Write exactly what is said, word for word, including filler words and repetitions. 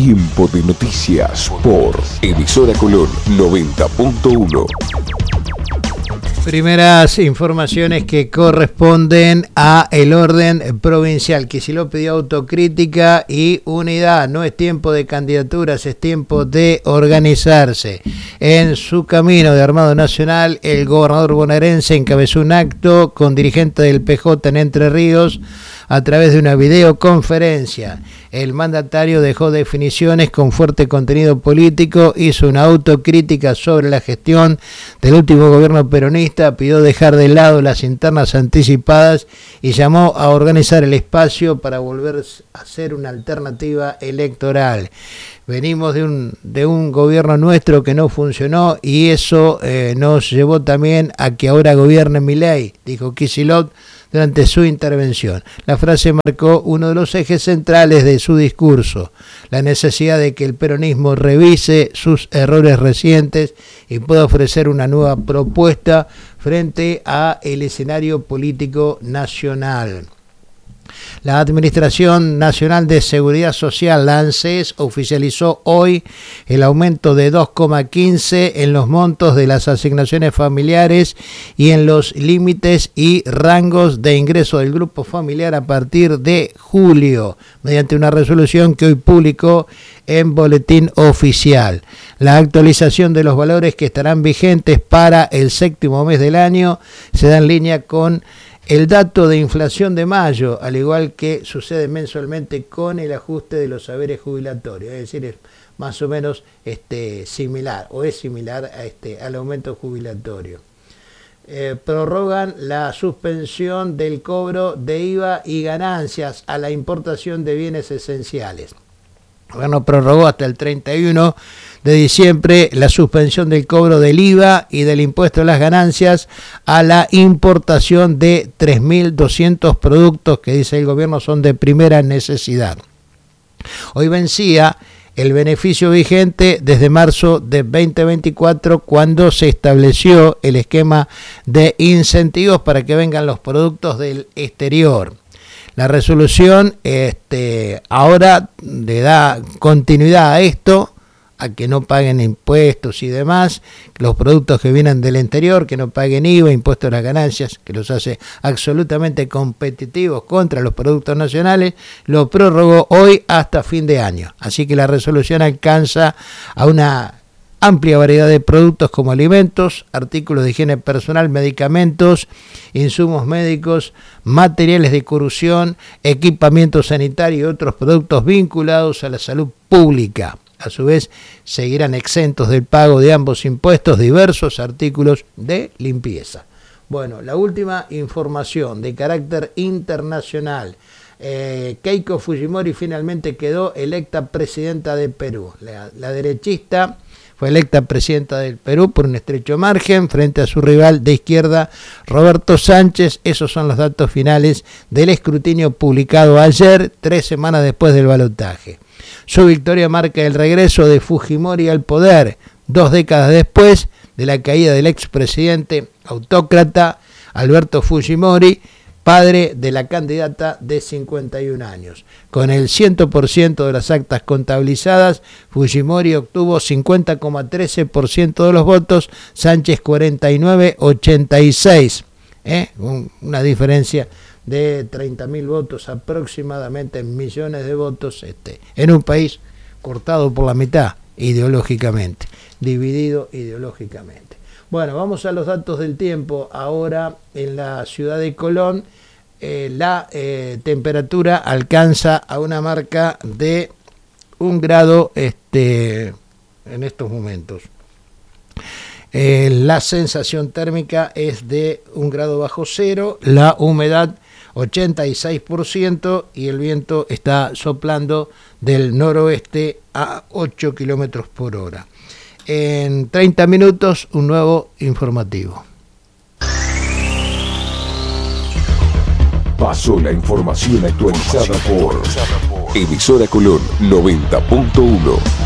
Tiempo de noticias por Emisora Colón noventa punto uno. Primeras informaciones que corresponden a el orden provincial. Kicillof pidió autocrítica y unidad. No es tiempo de candidaturas, es tiempo de organizarse. En su camino de Armado Nacional, el gobernador bonaerense encabezó un acto con dirigentes del P J en Entre Ríos a través de una videoconferencia. El mandatario dejó definiciones con fuerte contenido político, hizo una autocrítica sobre la gestión del último gobierno peronista, pidió dejar de lado las internas anticipadas y llamó a organizar el espacio para volver a ser una alternativa electoral. Venimos de un, de un gobierno nuestro que no funcionó y eso eh, nos llevó también a que ahora gobierne Milei, dijo Kicillof durante su intervención. La frase marcó uno de los ejes centrales de su discurso, la necesidad de que el peronismo revise sus errores recientes y pueda ofrecer una nueva propuesta frente a el escenario político nacional. La Administración Nacional de Seguridad Social, la ANSES, oficializó hoy el aumento de dos coma quince en los montos de las asignaciones familiares y en los límites y rangos de ingreso del grupo familiar a partir de julio, mediante una resolución que hoy publicó en Boletín Oficial. La actualización de los valores que estarán vigentes para el séptimo mes del año se da en línea con el dato de inflación de mayo, al igual que sucede mensualmente con el ajuste de los saberes jubilatorios, es decir, es más o menos este, similar, o es similar a este, al aumento jubilatorio. Eh, prorrogan la suspensión del cobro de I V A y ganancias a la importación de bienes esenciales. El gobierno prorrogó hasta el treinta y uno de diciembre la suspensión del cobro del I V A y del impuesto a las ganancias a la importación de tres mil doscientos productos que dice el gobierno son de primera necesidad. Hoy vencía el beneficio vigente desde marzo de veinte veinticuatro, cuando se estableció el esquema de incentivos para que vengan los productos del exterior. La resolución este, ahora le da continuidad a esto, a que no paguen impuestos y demás, los productos que vienen del interior, que no paguen I V A, impuestos a las ganancias, que los hace absolutamente competitivos contra los productos nacionales, lo prorrogó hoy hasta fin de año. Así que la resolución alcanza a una amplia variedad de productos como alimentos, artículos de higiene personal, medicamentos, insumos médicos, materiales de corrosión, equipamiento sanitario y otros productos vinculados a la salud pública. A su vez, seguirán exentos del pago de ambos impuestos diversos artículos de limpieza. Bueno, la última información de carácter internacional. Eh, Keiko Fujimori finalmente quedó electa presidenta de Perú. La, la derechista fue electa presidenta del Perú por un estrecho margen frente a su rival de izquierda, Roberto Sánchez. Esos son los datos finales del escrutinio publicado ayer, tres semanas después del balotaje. Su victoria marca el regreso de Fujimori al poder, dos décadas después de la caída del expresidente autócrata Alberto Fujimori, padre de la candidata de cincuenta y un años. Con el cien por ciento de las actas contabilizadas, Fujimori obtuvo cincuenta coma trece por ciento de los votos, Sánchez cuarenta y nueve coma ochenta y seis, ¿eh? Una diferencia de treinta mil votos aproximadamente, millones de votos, este, en un país cortado por la mitad ideológicamente, dividido ideológicamente. Bueno, vamos a los datos del tiempo. Ahora en la ciudad de Colón eh, la eh, temperatura alcanza a una marca de un grado este, en estos momentos. Eh, la sensación térmica es de un grado bajo cero, la humedad ochenta y seis por ciento y el viento está soplando del noroeste a ocho kilómetros por hora. En treinta minutos, un nuevo informativo. Pasó la información actualizada por Emisora Colón noventa punto uno.